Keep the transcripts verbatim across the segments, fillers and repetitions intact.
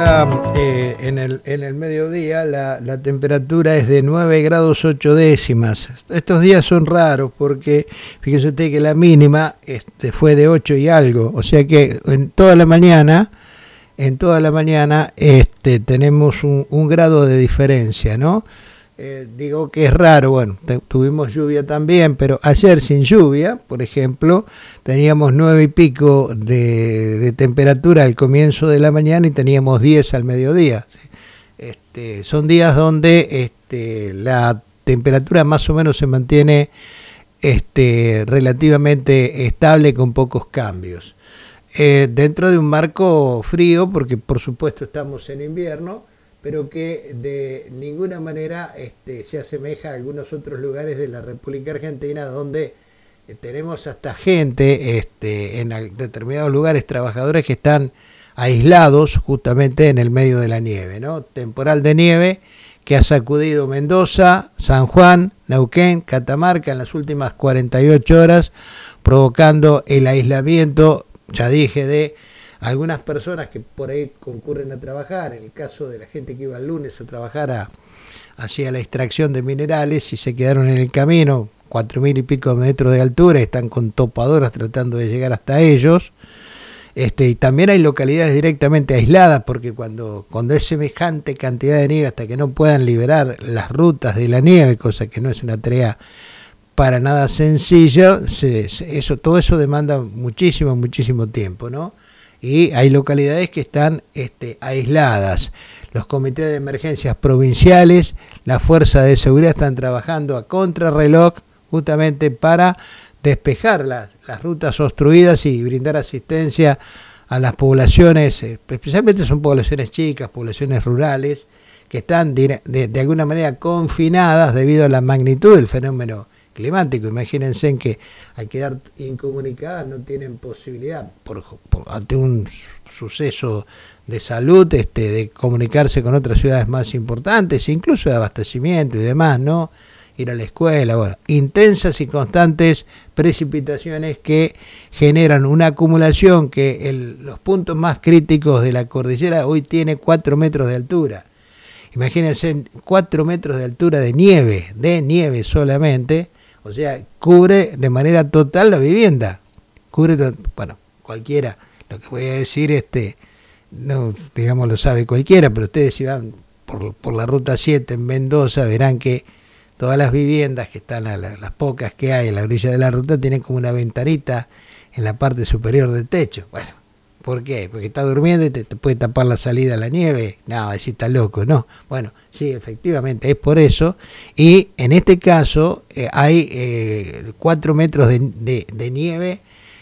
acá eh, en, el, en el mediodía la, la temperatura es de nueve grados ocho décimas. Estos días son raros porque fíjese usted que la mínima este, fue de ocho y algo. O sea que en toda la mañana, en toda la mañana este, tenemos un, un grado de diferencia, ¿no? Eh, digo que es raro, bueno, tuvimos lluvia también, pero ayer sin lluvia, por ejemplo, teníamos nueve y pico de, de temperatura al comienzo de la mañana y teníamos diez al mediodía. Este, son días donde este, la temperatura más o menos se mantiene este, relativamente estable con pocos cambios. Eh, dentro de un marco frío, porque por supuesto estamos en invierno, pero que de ninguna manera este, se asemeja a algunos otros lugares de la República Argentina donde eh, tenemos hasta gente este, en determinados lugares, trabajadores que están aislados justamente en el medio de la nieve, ¿no? Temporal de nieve que ha sacudido Mendoza, San Juan, Neuquén, Catamarca en las últimas cuarenta y ocho horas, provocando el aislamiento, ya dije, de algunas personas que por ahí concurren a trabajar, en el caso de la gente que iba el lunes a trabajar a, hacia la extracción de minerales y se quedaron en el camino, cuatro mil y pico metros de altura, están con topadoras tratando de llegar hasta ellos. Este, y también hay localidades directamente aisladas, porque cuando, cuando es semejante cantidad de nieve, hasta que no puedan liberar las rutas de la nieve, cosa que no es una tarea para nada sencilla, se, se, eso, todo eso demanda muchísimo, muchísimo tiempo, ¿no? Y hay localidades que están este, aisladas. Los comités de emergencias provinciales, la fuerza de seguridad están trabajando a contrarreloj justamente para despejar la, las rutas obstruidas y brindar asistencia a las poblaciones, especialmente son poblaciones chicas, poblaciones rurales, que están de, de, de alguna manera confinadas debido a la magnitud del fenómeno climático. Imagínense en que al quedar incomunicadas no tienen posibilidad por, por ante un suceso de salud este, de comunicarse con otras ciudades más importantes, incluso de abastecimiento y demás, ¿no? Ir a la escuela, bueno, intensas y constantes precipitaciones que generan una acumulación que el, los puntos más críticos de la cordillera hoy tiene cuatro metros de altura. Imagínense cuatro metros de altura de nieve, de nieve solamente. O sea, cubre de manera total la vivienda. Cubre, bueno, cualquiera. Lo que voy a decir, este, no, digamos, lo sabe cualquiera, pero ustedes si van por, por la ruta siete en Mendoza, verán que todas las viviendas que están, a la, las pocas que hay en la orilla de la ruta, tienen como una ventanita en la parte superior del techo. Bueno, ¿por qué? Porque está durmiendo y te, te puede tapar la salida a la nieve. No, así está loco, ¿no? Bueno, sí, efectivamente, es por eso. Y en este caso eh, hay eh, cuatro metros de, de, de nieve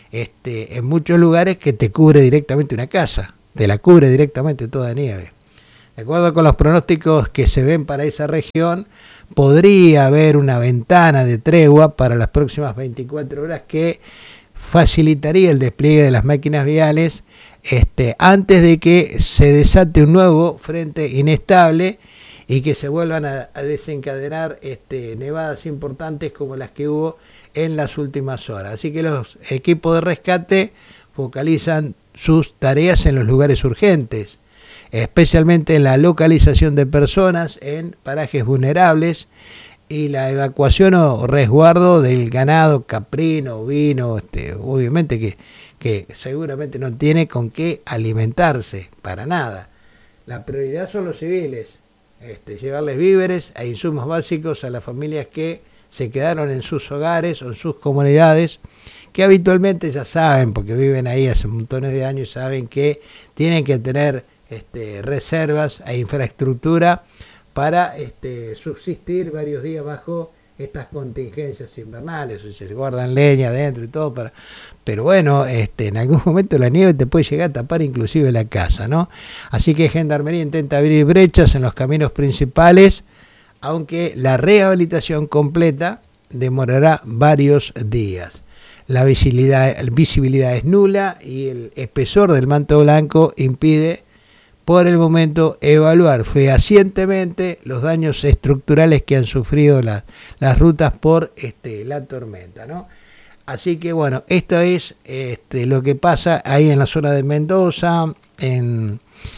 este, en muchos lugares que te cubre directamente una casa. Te la cubre directamente toda nieve. De acuerdo con los pronósticos que se ven para esa región, podría haber una ventana de tregua para las próximas veinticuatro horas que facilitaría el despliegue de las máquinas viales este, antes de que se desate un nuevo frente inestable y que se vuelvan a, a desencadenar este, nevadas importantes como las que hubo en las últimas horas. Así que los equipos de rescate focalizan sus tareas en los lugares urgentes, especialmente en la localización de personas en parajes vulnerables y la evacuación o resguardo del ganado caprino, ovino, este, obviamente que, que seguramente no tiene con qué alimentarse, para nada. La prioridad son los civiles, este, llevarles víveres e insumos básicos a las familias que se quedaron en sus hogares o en sus comunidades, que habitualmente ya saben, porque viven ahí hace montones de años, saben que tienen que tener este, reservas e infraestructura para este, subsistir varios días bajo estas contingencias invernales, o sea, se guardan leña adentro y todo, para, pero bueno, este, en algún momento la nieve te puede llegar a tapar inclusive la casa, ¿no? Así que Gendarmería intenta abrir brechas en los caminos principales, aunque la rehabilitación completa demorará varios días. La visibilidad, visibilidad es nula y el espesor del manto blanco impide por el momento evaluar fehacientemente los daños estructurales que han sufrido la, las rutas por este, la tormenta, ¿no? Así que bueno, esto es este, lo que pasa ahí en la zona de Mendoza, en,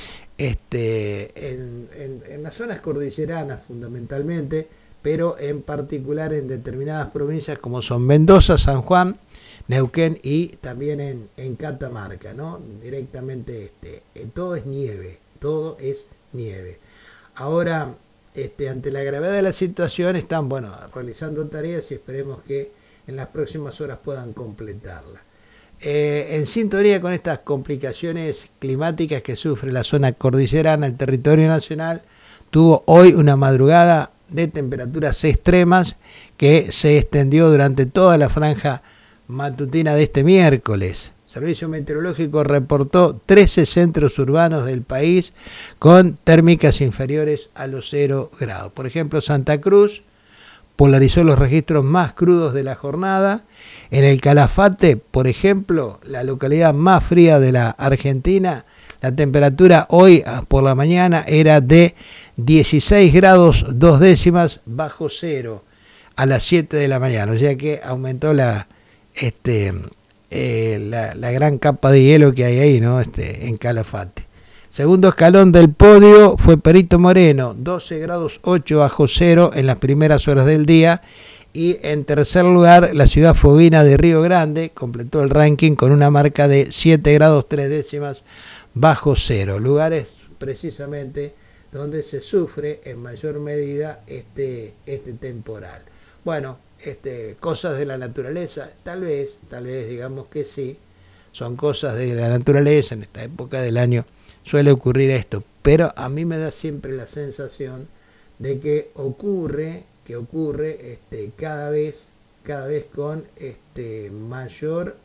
este, en, en, en las zonas cordilleranas fundamentalmente, pero en particular en determinadas provincias como son Mendoza, San Juan, Neuquén y también en, en Catamarca, ¿no? Directamente este, eh, todo es nieve, todo es nieve. Ahora, este, ante la gravedad de la situación, están, bueno, realizando tareas y esperemos que en las próximas horas puedan completarla. Eh, en sintonía con estas complicaciones climáticas que sufre la zona cordillerana, el territorio nacional tuvo hoy una madrugada de temperaturas extremas que se extendió durante toda la franja matutina de este miércoles. El Servicio Meteorológico reportó trece centros urbanos del país con térmicas inferiores a los cero grados. Por ejemplo, Santa Cruz polarizó los registros más crudos de la jornada. En el Calafate, por ejemplo, la localidad más fría de la Argentina, la temperatura hoy por la mañana era de dieciséis grados dos décimas bajo cero a las siete de la mañana, o sea que aumentó la este eh, la, la gran capa de hielo que hay ahí, ¿no? Este, en Calafate. Segundo escalón del podio fue Perito Moreno, doce grados ocho bajo cero en las primeras horas del día. Y en tercer lugar, la ciudad foguina de Río Grande completó el ranking con una marca de siete grados tres décimas bajo cero. Lugares precisamente donde se sufre en mayor medida este, este temporal. Bueno, este, cosas de la naturaleza, tal vez, tal vez digamos que sí, son cosas de la naturaleza, en esta época del año suele ocurrir esto, pero a mí me da siempre la sensación de que ocurre, que ocurre este, cada vez, cada vez con este, mayor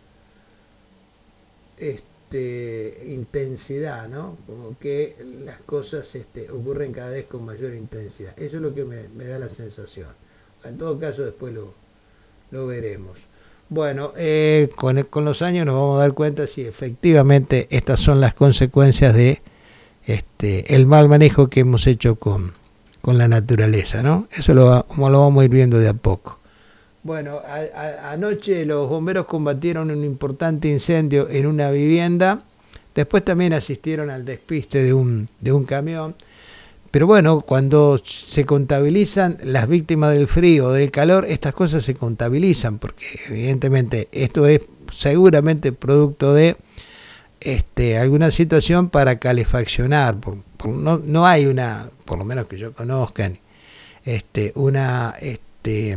este, intensidad, ¿no? Como que las cosas este, ocurren cada vez con mayor intensidad. Eso es lo que me, me da la sensación. En todo caso, después lo, lo veremos. Bueno, eh, con, con los años nos vamos a dar cuenta si efectivamente estas son las consecuencias de este, el mal manejo que hemos hecho con, con la naturaleza, ¿no? Eso lo, lo vamos a ir viendo de a poco. Bueno, a, a, anoche los bomberos combatieron un importante incendio en una vivienda, después también asistieron al despiste de un, de un camión. Pero bueno, cuando se contabilizan las víctimas del frío o del calor, estas cosas se contabilizan, porque evidentemente esto es seguramente producto de este, alguna situación para calefaccionar. Por, por, no, no hay una, por lo menos que yo conozca, este, una este,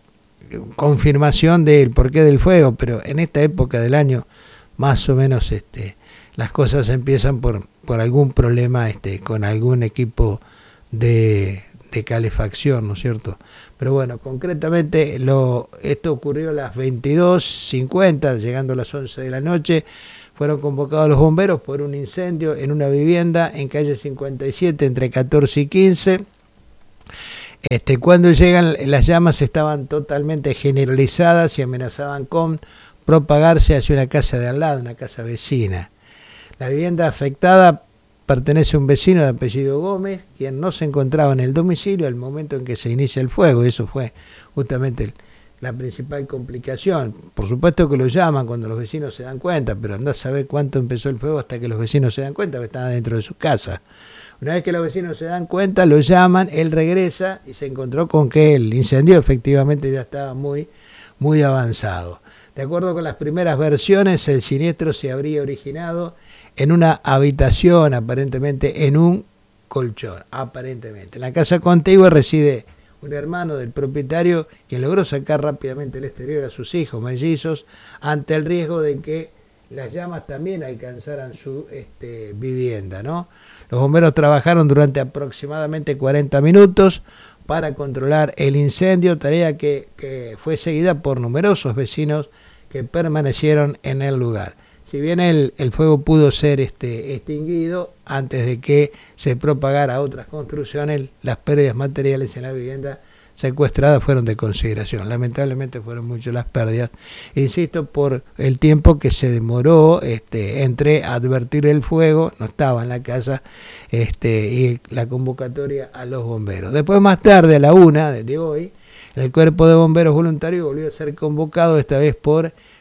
confirmación del porqué del fuego, pero en esta época del año más o menos este, las cosas empiezan por, por algún problema este, con algún equipo de, de calefacción, ¿no es cierto? Pero bueno, concretamente lo, esto ocurrió a las veintidós cincuenta, llegando a las once de la noche, fueron convocados los bomberos por un incendio en una vivienda en calle cincuenta y siete entre catorce y quince. Este, cuando llegan las llamas estaban totalmente generalizadas y amenazaban con propagarse hacia una casa de al lado, una casa vecina. La vivienda afectada pertenece a un vecino de apellido Gómez, quien no se encontraba en el domicilio al momento en que se inicia el fuego. Eso fue justamente el, la principal complicación. Por supuesto que lo llaman cuando los vecinos se dan cuenta, pero andá a saber cuánto empezó el fuego hasta que los vecinos se dan cuenta que estaban dentro de su casa. Una vez que los vecinos se dan cuenta, lo llaman, él regresa y se encontró con que el incendio efectivamente ya estaba muy, muy avanzado. De acuerdo con las primeras versiones, el siniestro se habría originado en una habitación, aparentemente en un colchón, aparentemente. En la casa contigua reside un hermano del propietario quien logró sacar rápidamente al exterior a sus hijos mellizos ante el riesgo de que las llamas también alcanzaran su este, vivienda, ¿no? Los bomberos trabajaron durante aproximadamente cuarenta minutos para controlar el incendio, tarea que, que fue seguida por numerosos vecinos que permanecieron en el lugar. Si bien el, el fuego pudo ser este, extinguido antes de que se propagara a otras construcciones, las pérdidas materiales en la vivienda secuestradas fueron de consideración. Lamentablemente fueron muchas las pérdidas, insisto, por el tiempo que se demoró este, entre advertir el fuego, no estaba en la casa, este, y la convocatoria a los bomberos. Después, más tarde, a la una de hoy, el cuerpo de bomberos voluntarios volvió a ser convocado, esta vez por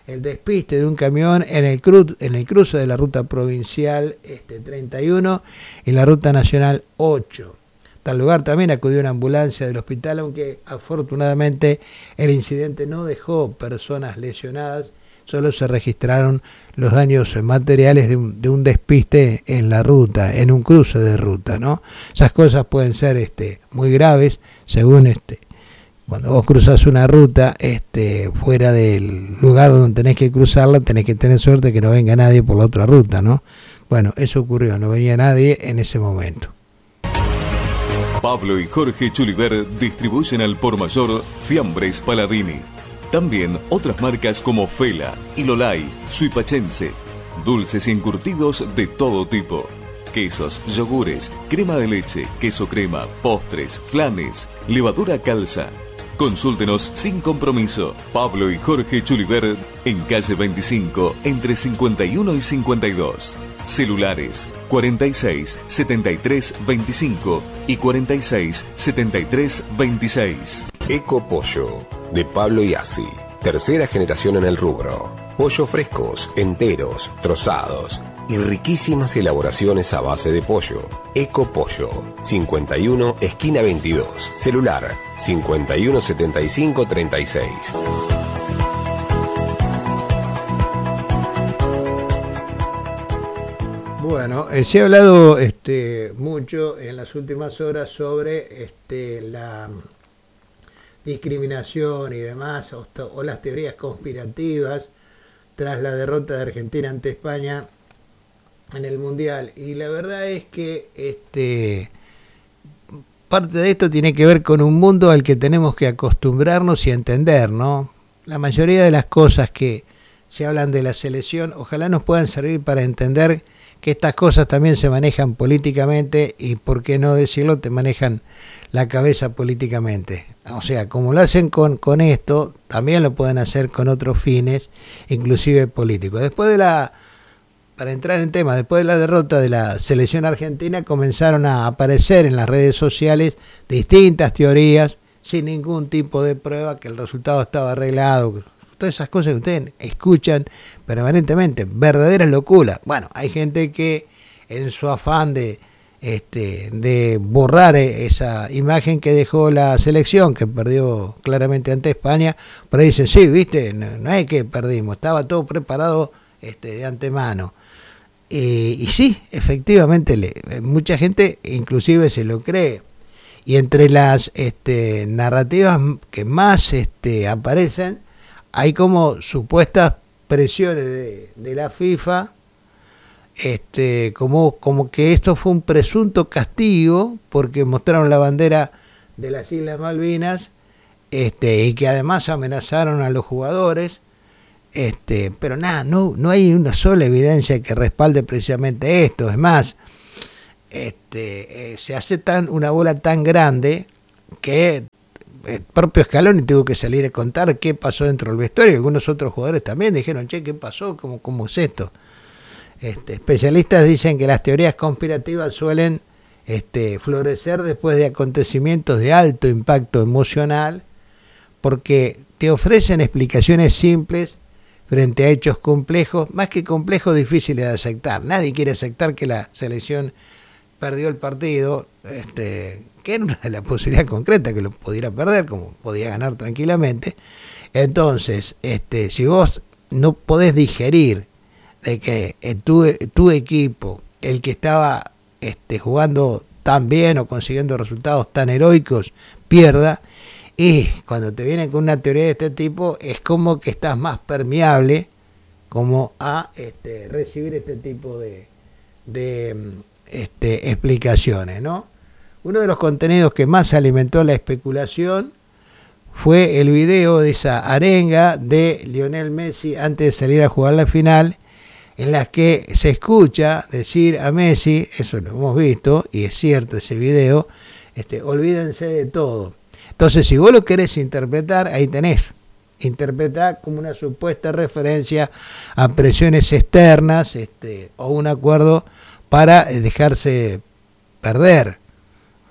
el despiste de un camión en el, cru en el cruce de la ruta provincial este, treinta y uno y la ruta nacional ocho. Al lugar también acudió una ambulancia del hospital, aunque afortunadamente el incidente no dejó personas lesionadas, solo se registraron los daños materiales de un, de un despiste en la ruta, en un cruce de ruta, ¿no? Esas cosas pueden ser este, muy graves, según este, cuando vos cruzás una ruta este, fuera del lugar donde tenés que cruzarla, tenés que tener suerte que no venga nadie por la otra ruta, ¿no? Bueno, eso ocurrió, no venía nadie en ese momento. Pablo y Jorge Chuliver distribuyen al por mayor Fiambres Paladini. También otras marcas como Fela, Ilolay, Suipachense. Dulces y encurtidos de todo tipo. Quesos, yogures, crema de leche, queso crema, postres, flanes, levadura calza. Consúltenos sin compromiso. Pablo y Jorge Chuliver en calle veinticinco, entre cincuenta y uno y cincuenta y dos. Celulares cuarenta y seis, setenta y tres, veinticinco y cuarenta y seis, setenta y tres, veintiséis. Eco Pollo, de Pablo Iazzi. Tercera generación en el rubro. Pollo frescos, enteros, trozados y riquísimas elaboraciones a base de pollo. Eco Pollo, cincuenta y uno, esquina veintidós. Celular cincuenta y uno, setenta y cinco, treinta y seis. Bueno, eh, se ha hablado este, mucho en las últimas horas sobre este, la discriminación y demás, o, o las teorías conspirativas tras la derrota de Argentina ante España en el Mundial. Y la verdad es que este, parte de esto tiene que ver con un mundo al que tenemos que acostumbrarnos y entender, ¿no? La mayoría de las cosas que se hablan de la selección, ojalá nos puedan servir para entender que estas cosas también se manejan políticamente y, por qué no decirlo, te manejan la cabeza políticamente. O sea, como lo hacen con, con esto, también lo pueden hacer con otros fines, inclusive políticos. Después de la, para entrar en tema, después de la derrota de la selección argentina, comenzaron a aparecer en las redes sociales distintas teorías, sin ningún tipo de prueba, que el resultado estaba arreglado. Todas esas cosas que ustedes escuchan permanentemente, verdaderas locuras. Bueno, hay gente que en su afán de, este, de borrar esa imagen que dejó la selección, que perdió claramente ante España, por ahí dicen, sí, viste, no, no es que perdimos, estaba todo preparado este, de antemano. Eh, y sí, efectivamente, le, mucha gente inclusive se lo cree. Y entre las este, narrativas que más este, aparecen, hay como supuestas presiones de, de la FIFA, este, como, como que esto fue un presunto castigo porque mostraron la bandera de las Islas Malvinas, este, y que además amenazaron a los jugadores, este, pero nada, no, no hay una sola evidencia que respalde precisamente esto. Es más, este, eh, se hace tan una bola tan grande que el propio Scaloni tuvo que salir a contar qué pasó dentro del vestuario, y algunos otros jugadores también dijeron, che, ¿qué pasó? ¿Cómo, cómo es esto? Este, especialistas dicen que las teorías conspirativas suelen este, florecer después de acontecimientos de alto impacto emocional, porque te ofrecen explicaciones simples frente a hechos complejos, más que complejos, difíciles de aceptar. Nadie quiere aceptar que la selección perdió el partido, este, que era una de las posibilidades concretas, que lo pudiera perder, como podía ganar tranquilamente. Entonces, este, si vos no podés digerir de que tu, tu equipo, el que estaba este, jugando tan bien o consiguiendo resultados tan heroicos, pierda, y cuando te vienen con una teoría de este tipo, es como que estás más permeable como a este, recibir este tipo de, de este, explicaciones, ¿no? Uno de los contenidos que más alimentó la especulación fue el video de esa arenga de Lionel Messi antes de salir a jugar la final, en la que se escucha decir a Messi, eso lo hemos visto, y es cierto ese video, este, olvídense de todo. Entonces, si vos lo querés interpretar, ahí tenés, interpretar como una supuesta referencia a presiones externas, este, o un acuerdo para dejarse perder.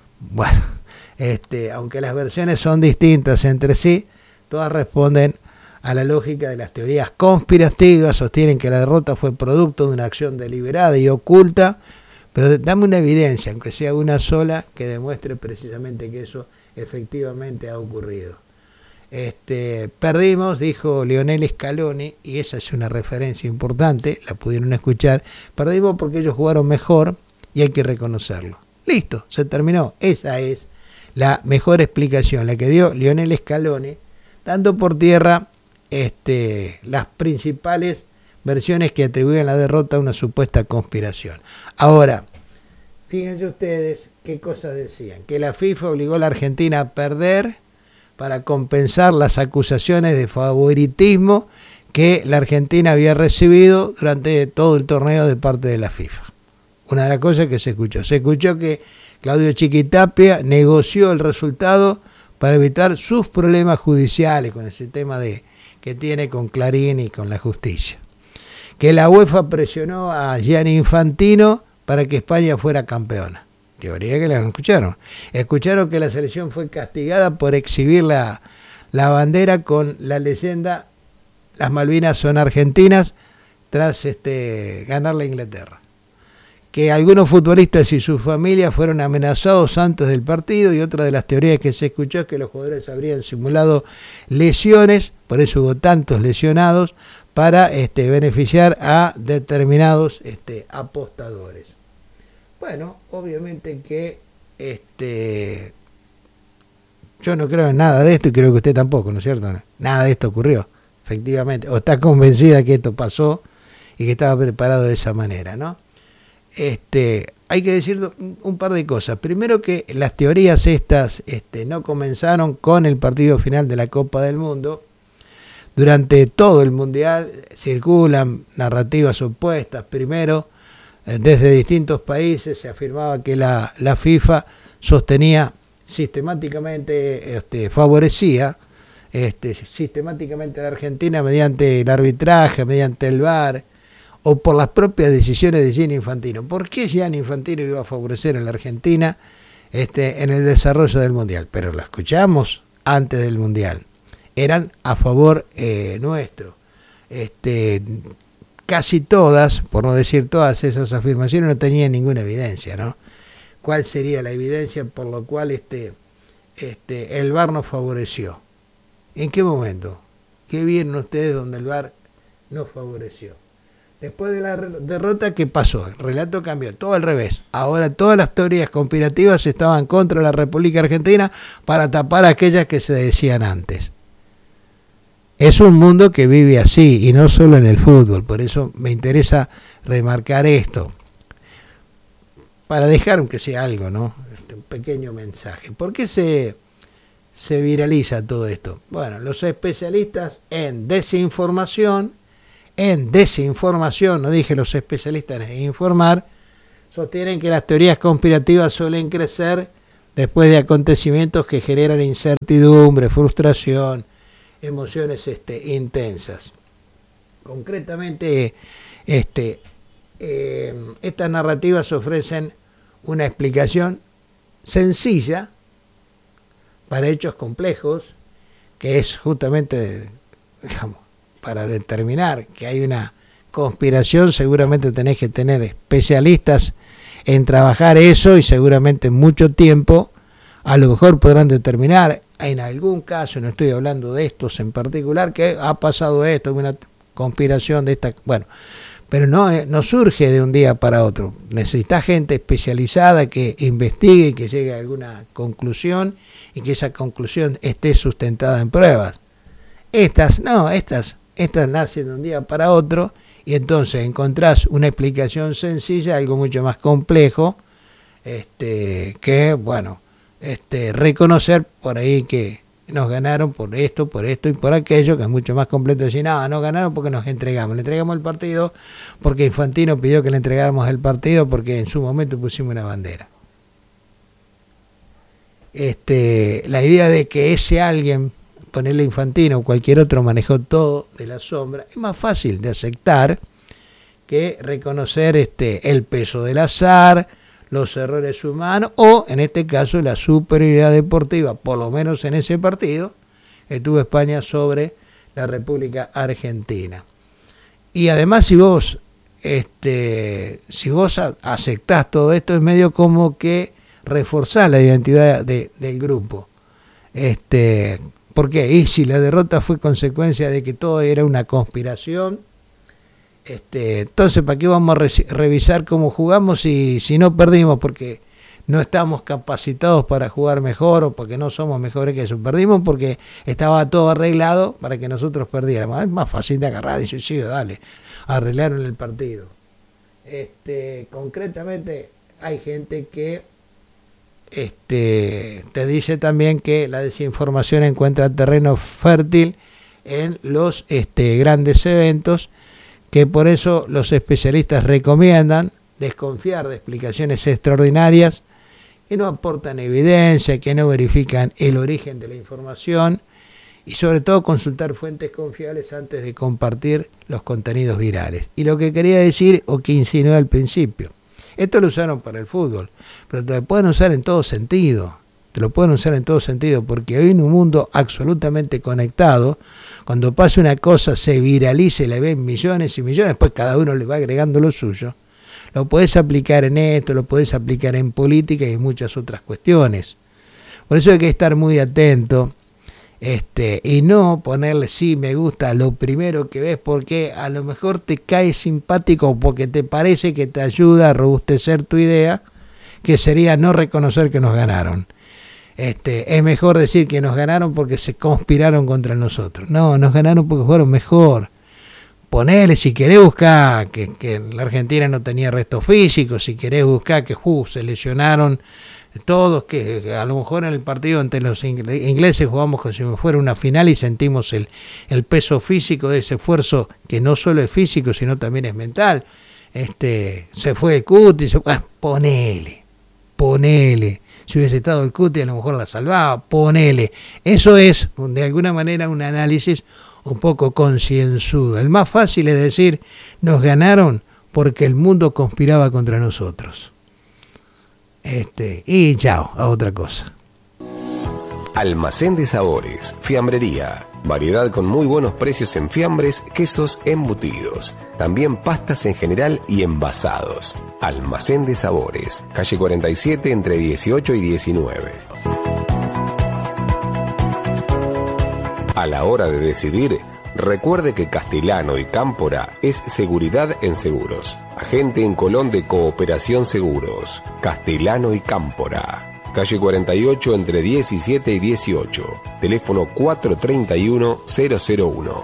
Bueno, este, aunque las versiones son distintas entre sí, todas responden a la lógica de las teorías conspirativas, sostienen que la derrota fue producto de una acción deliberada y oculta, pero dame una evidencia, aunque sea una sola, que demuestre precisamente que eso efectivamente ha ocurrido. Este, perdimos, dijo Lionel Scaloni, y esa es una referencia importante, la pudieron escuchar, perdimos porque ellos jugaron mejor y hay que reconocerlo. Listo, se terminó. Esa es la mejor explicación, la que dio Lionel Scaloni, dando por tierra este, las principales versiones que atribuyen la derrota a una supuesta conspiración. Ahora, fíjense ustedes qué cosas decían, que la FIFA obligó a la Argentina a perder para compensar las acusaciones de favoritismo que la Argentina había recibido durante todo el torneo de parte de la FIFA. Una de las cosas que se escuchó. Se escuchó que Claudio Chiquitapia negoció el resultado para evitar sus problemas judiciales con ese tema de, que tiene con Clarín y con la justicia. Que la UEFA presionó a Gianni Infantino para que España fuera campeona. Teoría que la escucharon. Escucharon que la selección fue castigada por exhibir la, la bandera con la leyenda "Las Malvinas son argentinas" tras este, ganar la Inglaterra. Que algunos futbolistas y sus familias fueron amenazados antes del partido, y otra de las teorías que se escuchó es que los jugadores habrían simulado lesiones, por eso hubo tantos lesionados, para este, beneficiar a determinados este, apostadores. Bueno, obviamente que este, yo no creo en nada de esto y creo que usted tampoco, ¿no es cierto? Nada de esto ocurrió, efectivamente. O está convencida que esto pasó y que estaba preparado de esa manera, ¿no? Este, hay que decir un par de cosas. Primero, que las teorías estas este, no comenzaron con el partido final de la Copa del Mundo. Durante todo el Mundial circulan narrativas opuestas. Primero, desde distintos países se afirmaba que la, la FIFA sostenía sistemáticamente, este, favorecía este, sistemáticamente a la Argentina mediante el arbitraje, mediante el V A R, o por las propias decisiones de Gianni Infantino. ¿Por qué Gianni Infantino iba a favorecer a la Argentina este, en el desarrollo del Mundial? Pero lo escuchamos antes del Mundial. Eran a favor eh, nuestro. Este... Casi todas, por no decir todas esas afirmaciones, no tenían ninguna evidencia, ¿no? ¿Cuál sería la evidencia por lo cual este, este, el V A R nos favoreció? ¿En qué momento? ¿Qué vieron ustedes donde el V A R nos favoreció? Después de la derrota, ¿qué pasó? El relato cambió, todo al revés. Ahora todas las teorías conspirativas estaban contra la República Argentina para tapar aquellas que se decían antes. Es un mundo que vive así, y no solo en el fútbol. Por eso me interesa remarcar esto, para dejar aunque sea algo, ¿no? Este, un pequeño mensaje. ¿Por qué se, se viraliza todo esto? Bueno, los especialistas en desinformación, en desinformación, no dije los especialistas en informar, sostienen que las teorías conspirativas suelen crecer después de acontecimientos que generan incertidumbre, frustración, emociones este, intensas. Concretamente, este, eh, estas narrativas ofrecen una explicación sencilla para hechos complejos, que es justamente, digamos, para determinar que hay una conspiración. Seguramente tenés que tener especialistas en trabajar eso, y seguramente mucho tiempo. A lo mejor podrán determinar en algún caso, no estoy hablando de estos en particular, que ha pasado esto, una conspiración de esta, bueno, pero no, no surge de un día para otro. Necesita gente especializada que investigue y que llegue a alguna conclusión, y que esa conclusión esté sustentada en pruebas. Estas, no, estas, estas nacen de un día para otro, y entonces encontrás una explicación sencilla, algo mucho más complejo, este, que, bueno, Este, reconocer por ahí que nos ganaron por esto, por esto y por aquello, que es mucho más completo. Decir, no, no ganaron porque nos entregamos. Le entregamos el partido porque Infantino pidió que le entregáramos el partido, porque en su momento pusimos una bandera. Este, la idea de que ese alguien, ponerle Infantino o cualquier otro, manejó todo de la sombra, es más fácil de aceptar que reconocer este, el peso del azar, los errores humanos, o en este caso la superioridad deportiva, por lo menos en ese partido que tuvo España sobre la República Argentina. Y además, si vos, este, si vos a, aceptás todo esto, es medio como que reforzar la identidad de, del grupo. Este, ¿por qué? Y si la derrota fue consecuencia de que todo era una conspiración, este, entonces ¿para qué vamos a re revisar cómo jugamos si, si no perdimos? Porque no estamos capacitados para jugar mejor o porque no somos mejores que eso. Perdimos porque estaba todo arreglado para que nosotros perdiéramos. Es más fácil de agarrar y decir, sí, dale, arreglaron el partido. Este, concretamente hay gente que este, te dice también que la desinformación encuentra terreno fértil en los este, grandes eventos, que por eso los especialistas recomiendan desconfiar de explicaciones extraordinarias que no aportan evidencia, que no verifican el origen de la información y sobre todo consultar fuentes confiables antes de compartir los contenidos virales. Y lo que quería decir, o que insinué al principio, esto lo usaron para el fútbol, pero te lo pueden usar en todo sentido, te lo pueden usar en todo sentido, porque hoy en un mundo absolutamente conectado, cuando pasa una cosa se viraliza y la ven millones y millones, después cada uno le va agregando lo suyo. Lo podés aplicar en esto, lo podés aplicar en política y en muchas otras cuestiones. Por eso hay que estar muy atento este, y no ponerle sí, me gusta lo primero que ves, porque a lo mejor te cae simpático porque te parece que te ayuda a robustecer tu idea, que sería no reconocer que nos ganaron. Este, es mejor decir que nos ganaron porque se conspiraron contra nosotros. No, nos ganaron porque jugaron mejor. Ponele, si querés buscar que, que la Argentina no tenía restos físicos, si querés buscar que uh, se lesionaron todos, que, que a lo mejor en el partido ante los ingleses jugamos como si fuera una final y sentimos el, el peso físico de ese esfuerzo, que no solo es físico, sino también es mental. Este, se fue el Cuti, se, bueno, ponele, ponele. Si hubiese estado el Cuti, a lo mejor la salvaba, ponele. Eso es, de alguna manera, un análisis un poco concienzudo. El más fácil es decir, nos ganaron porque el mundo conspiraba contra nosotros. Este, y chao, a otra cosa. Almacén de Sabores, fiambrería. Variedad con muy buenos precios en fiambres, quesos, embutidos. También pastas en general y envasados. Almacén de Sabores, calle cuarenta y siete entre dieciocho y diecinueve. A la hora de decidir, recuerde que Castellano y Cámpora es seguridad en seguros. Agente en Colón de Cooperación Seguros. Castellano y Cámpora. Calle cuarenta y ocho entre diecisiete y dieciocho. Teléfono cuatro tres uno cero cero uno.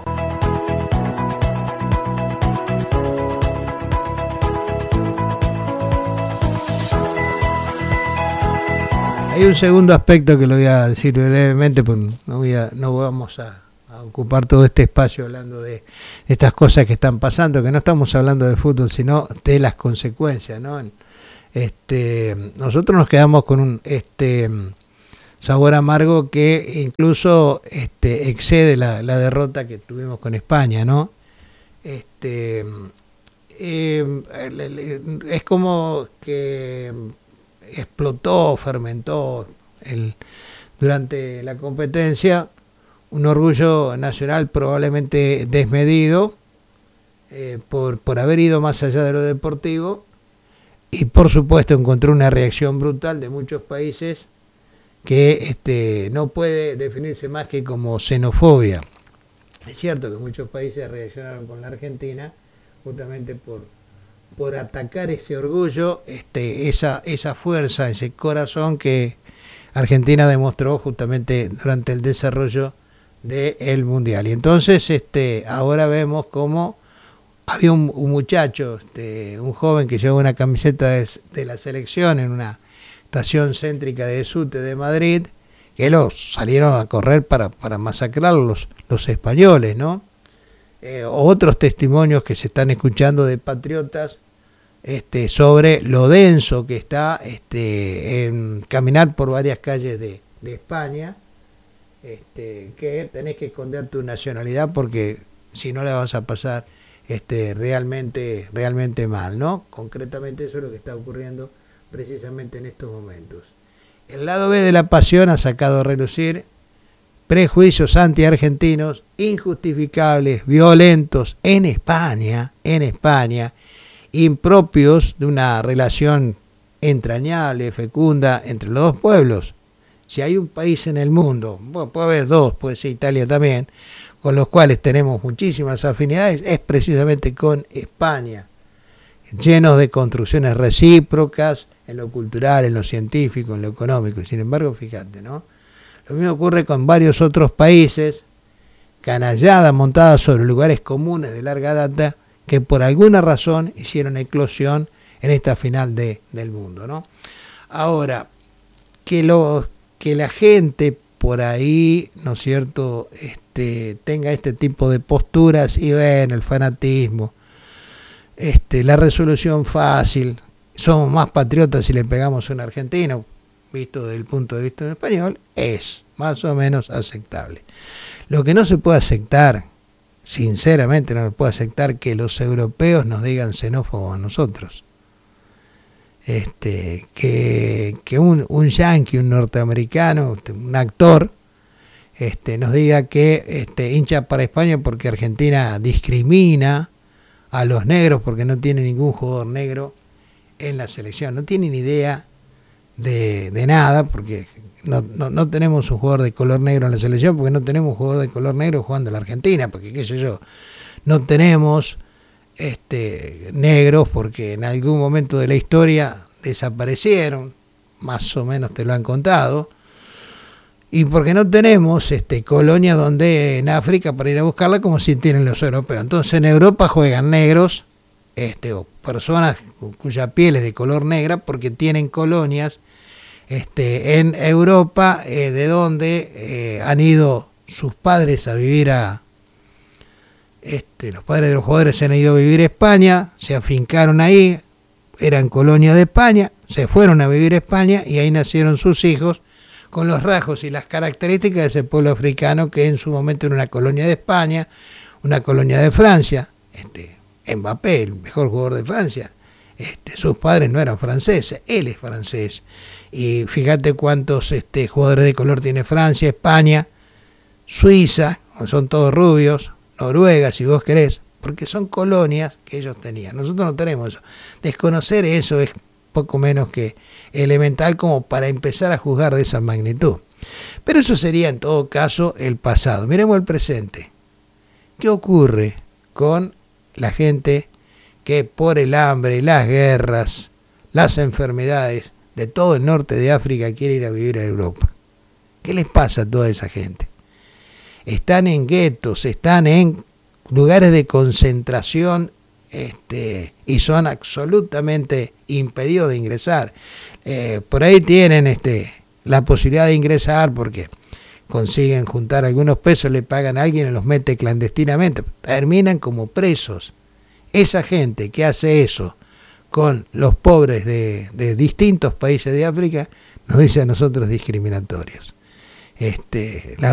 Hay un segundo aspecto que lo voy a decir brevemente, pues no, voy a, no vamos a, a ocupar todo este espacio hablando de estas cosas que están pasando, que no estamos hablando de fútbol, sino de las consecuencias, ¿no? Este, nosotros nos quedamos con un este sabor amargo que incluso este, excede la, la derrota que tuvimos con España, ¿no? Este, eh, es como que explotó, fermentó el, durante la competencia un orgullo nacional probablemente desmedido eh, por, por haber ido más allá de lo deportivo, y por supuesto encontró una reacción brutal de muchos países que este, no puede definirse más que como xenofobia. Es cierto que muchos países reaccionaron con la Argentina justamente por por atacar ese orgullo, este, esa, esa fuerza, ese corazón que Argentina demostró justamente durante el desarrollo del Mundial. Y entonces este, ahora vemos cómo había un, un muchacho, este, un joven que llevaba una camiseta de, de la selección en una estación céntrica de Sute de Madrid, que los salieron a correr para, para masacrar los, los españoles, ¿no? Eh, otros testimonios que se están escuchando de patriotas este, sobre lo denso que está este, en caminar por varias calles de, de España, este, que tenés que esconder tu nacionalidad porque si no la vas a pasar este, realmente, realmente mal, ¿no? Concretamente eso es lo que está ocurriendo precisamente en estos momentos. El lado B de la pasión ha sacado a relucir prejuicios anti-argentinos injustificables, violentos en España, en España, impropios de una relación entrañable, fecunda entre los dos pueblos. Si hay un país en el mundo, bueno, puede haber dos, puede ser Italia también, con los cuales tenemos muchísimas afinidades, es precisamente con España, llenos de construcciones recíprocas en lo cultural, en lo científico, en lo económico. Sin embargo, fíjate, ¿no? Lo mismo ocurre con varios otros países, canalladas montadas sobre lugares comunes de larga data, que por alguna razón hicieron eclosión en esta final de, del mundo, ¿no? Ahora, que, lo, que la gente por ahí, ¿no es cierto?, este, tenga este tipo de posturas y ven el fanatismo, este, la resolución fácil, somos más patriotas si le pegamos a un argentino, visto desde el punto de vista en español, es más o menos aceptable. Lo que no se puede aceptar, sinceramente no se puede aceptar, que los europeos nos digan xenófobos a nosotros. Este, que, que un, un yanqui, un norteamericano, un actor, este, nos diga que este, hincha para España porque Argentina discrimina a los negros porque no tiene ningún jugador negro en la selección. No tienen idea de, de nada, porque no, no, no tenemos un jugador de color negro en la selección, porque no tenemos un jugador de color negro jugando en la Argentina, porque qué sé yo, no tenemos este, negros porque en algún momento de la historia desaparecieron, más o menos te lo han contado, y porque no tenemos este, colonias donde en África para ir a buscarla como si tienen los europeos. Entonces en Europa juegan negros, este, o personas cuya piel es de color negra, porque tienen colonias este, en Europa, eh, de donde eh, han ido sus padres a vivir a... Este, los padres de los jugadores se han ido a vivir a España, se afincaron ahí, eran colonia de España, se fueron a vivir a España y ahí nacieron sus hijos con los rasgos y las características de ese pueblo africano que en su momento era una colonia de España, una colonia de Francia. Este, Mbappé, el mejor jugador de Francia, este, sus padres no eran franceses, él es francés. Y fíjate cuántos este, jugadores de color tiene Francia, España, Suiza, son todos rubios, Noruega, si vos querés, porque son colonias que ellos tenían. Nosotros no tenemos eso. Desconocer eso es poco menos que elemental como para empezar a juzgar de esa magnitud. Pero eso sería en todo caso el pasado. Miremos el presente. ¿Qué ocurre con la gente que por el hambre, las guerras, las enfermedades de todo el norte de África quiere ir a vivir a Europa? ¿Qué les pasa a toda esa gente? Están en guetos, están en lugares de concentración este, y son absolutamente impedidos de ingresar. Eh, por ahí tienen este, la posibilidad de ingresar porque consiguen juntar algunos pesos, le pagan a alguien y los mete clandestinamente. Terminan como presos. Esa gente que hace eso con los pobres de, de distintos países de África nos dice a nosotros discriminatorios. Este, la